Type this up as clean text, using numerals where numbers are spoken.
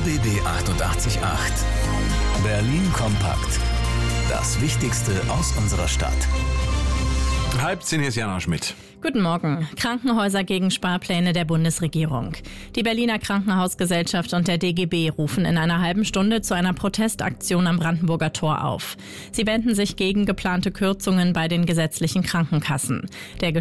RBB 888. Berlin kompakt. Das Wichtigste aus unserer Stadt. 9:30, hier ist Jana Schmidt. Guten Morgen. Krankenhäuser gegen Sparpläne der Bundesregierung. Die Berliner Krankenhausgesellschaft und der DGB rufen in einer halben Stunde zu einer Protestaktion am Brandenburger Tor auf. Sie wenden sich gegen geplante Kürzungen bei den gesetzlichen Krankenkassen. Der